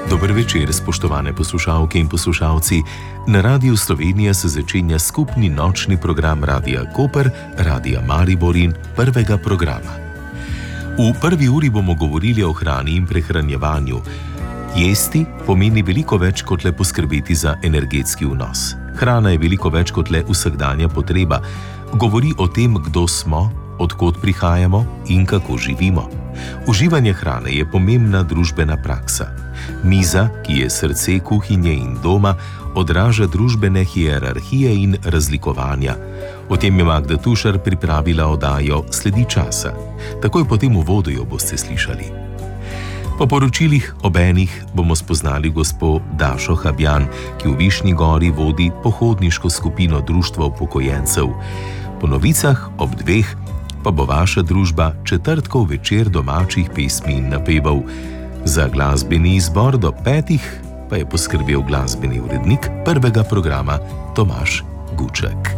Dober večer, spoštovane poslušalke in poslušalci. Na Radiu Slovenija se začenja skupni nočni program Radia Koper, Radia Maribor in Prvega programa. V prvi uri bomo govorili o hrani in prehranjevanju. Jesti pomeni veliko več kot le poskrbeti za energetski vnos. Hrana je veliko več kot le vsakdanja potreba. Govori o tem, kdo smo, od kod prihajamo in kako živimo. Uživanje hrane je pomembna družbena praksa. Miza, ki je srce kuhinje in doma, odraža družbene hierarhije in razlikovanja. O tem je Magda Tušar pripravila oddajo Sledi časa. Takoj po tem uvodu jo boste slišali. Po poročilih obenih bomo spoznali gospo Dašo Habjan, ki v Višnji Gori vodi pohodniško skupino Društva upokojencev. Po novicah ob 2 pa bo vaša družba četrtkov večer domačih pesmi in napevov. Za glasbeni izbor do 5 pa je poskrbel glasbeni urednik Prvega programa Tomaž Guček.